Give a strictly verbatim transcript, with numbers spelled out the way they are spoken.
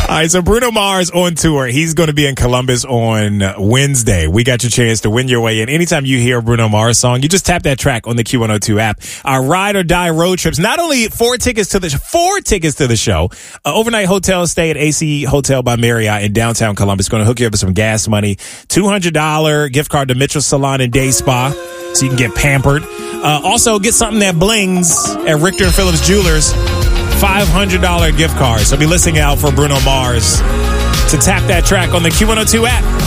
All right, so Bruno Mars on tour. He's going to be in Columbus on Wednesday. We got your chance to win your way in. Anytime you hear a Bruno Mars song, you just tap that track on the Q one oh two app. Our ride or die road trips. Not only four tickets to the four tickets to the show, uh, overnight hotel stay at A C Hotel by Marriott in downtown Columbus. Going to hook you up with some gas money. two hundred dollars gift card to Mitchell Salon and Day Spa, so you can get pampered. Uh, also, get something that blings at Richter and Phillips Jewelers. five hundred dollars gift card. So be listening out for Bruno Mars to tap that track on the Q one oh two app.